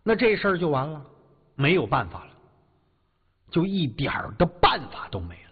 那这事儿就完了，没有办法了，就一点的办法都没了。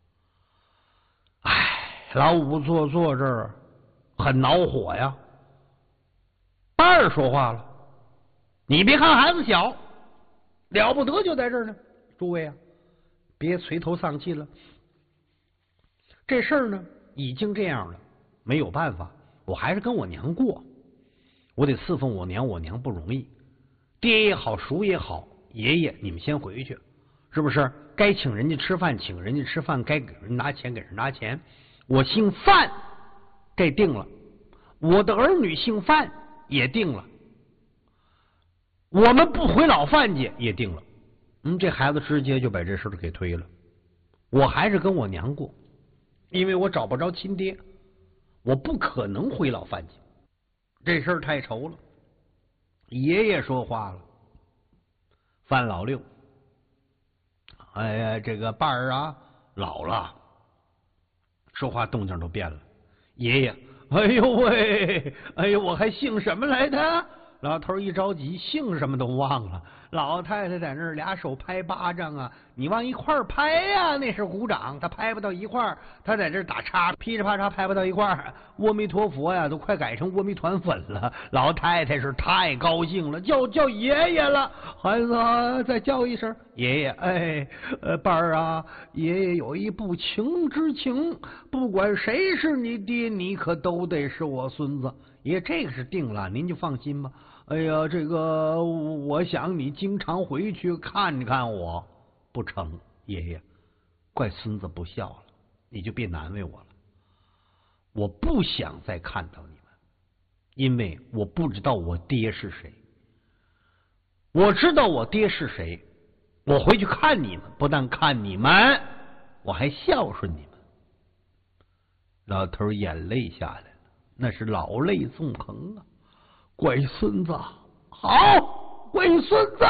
哎，老五坐这儿很恼火呀。伴儿说话了：“你别看孩子小，了不得就在这儿呢。诸位啊，别垂头丧气了。这事儿呢，已经这样了，没有办法，我还是跟我娘过。我得侍奉我娘，我娘不容易。爹也好，叔也好，爷爷你们先回去，是不是？该请人家吃饭，请人家吃饭；该给人拿钱，给人拿钱。我姓范，这定了。我的儿女姓范。”也定了，我们不回老范家也定了。这孩子直接就把这事给推了。我还是跟我娘过，因为我找不着亲爹，我不可能回老范家。这事儿太愁了。爷爷说话了：“范老六，哎呀，这个伴儿啊，老了，说话动静都变了。爷爷。”哎呦喂！哎呦，我还姓什么来着？老头一着急，姓什么都忘了。老太太在那儿俩手拍巴掌啊，你往一块儿拍呀，那是鼓掌，他拍不到一块儿，他在这儿打叉，噼里啪嚓拍不到一块儿。阿弥陀佛呀，都快改成阿弥团粉了。老太太是太高兴了，叫爷爷了。孩子啊，再叫一声爷爷。哎，伴儿啊，爷爷有一不情之请，不管谁是你爹，你可都得是我孙子。爷，这个是定了，您就放心吧。哎呀，这个我想你经常回去看看我。不成，爷爷，怪孙子不孝了，你就别难为我了。我不想再看到你们，因为我不知道我爹是谁。我知道我爹是谁，我回去看你们，不但看你们，我还孝顺你们。老头眼泪下来了，那是老泪纵横啊！乖孙子，好，乖孙子，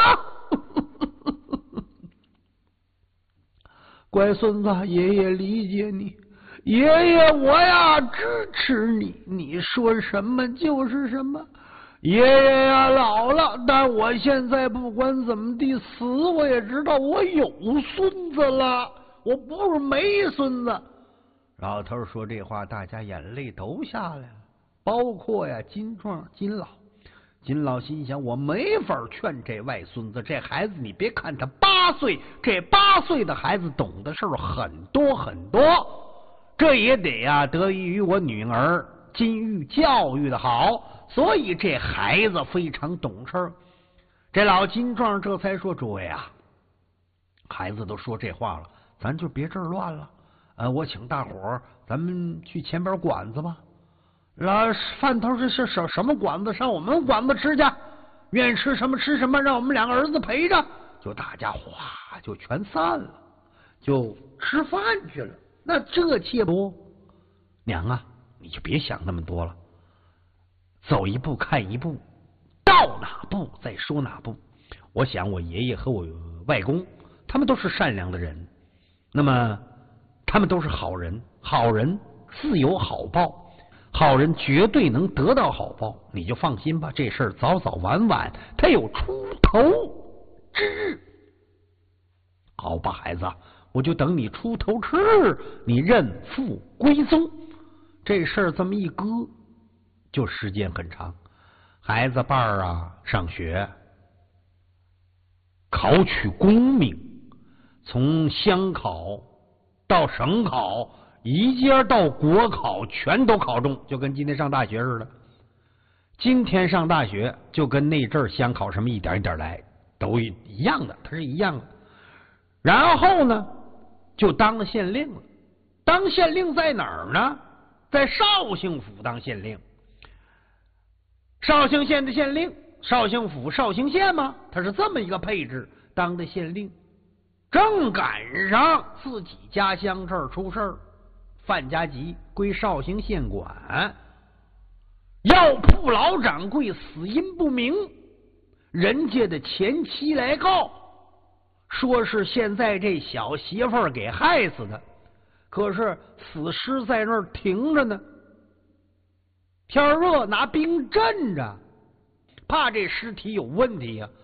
乖孙子，爷爷理解你，爷爷我呀支持你，你说什么就是什么。爷爷呀老了，但我现在不管怎么地死，我也知道我有孙子了，我不是没孙子。老头说这话，大家眼泪都下来了，包括呀金壮、金老。金老心想，我没法劝这外孙子，这孩子你别看他8岁，这8岁的孩子懂的事儿很多很多，这也得呀得益于我女儿金玉教育的好，所以这孩子非常懂事。这老金壮这才说：“诸位啊，孩子都说这话了，咱就别这儿乱了。我请大伙儿，咱们去前边馆子吧。老饭头是什么馆子？上我们馆子吃去，愿意吃什么吃什么，让我们2个儿子陪着。”就大家哗就全散了，就吃饭去了。那这切不，娘啊，你就别想那么多了，走一步看一步，到哪步再说哪步。我想我爷爷和我外公他们都是善良的人，那么他们都是好人，好人自有好报，好人绝对能得到好报，你就放心吧，这事儿早早晚晚他有出头之日。好吧，孩子，我就等你出头之日，你认父归宗。这事儿这么一搁，就时间很长。孩子伴儿啊，上学，考取功名，从乡考到省考，一阶到国考，全都考中，就跟今天上大学似的。今天上大学就跟那阵儿乡考什么一点一点来，都一样的，它是一样的。然后呢，就当了县令了。当县令在哪儿呢？在绍兴府当县令。绍兴县的县令，绍兴府绍兴县嘛，他是这么一个配置。当的县令，正赶上自己家乡这儿出事儿，范家集归绍兴县管，药铺老掌柜死因不明，人家的前妻来告，说是现在这小媳妇儿给害死的，可是死尸在那儿停着呢，天热拿冰镇着，怕这尸体有问题呀，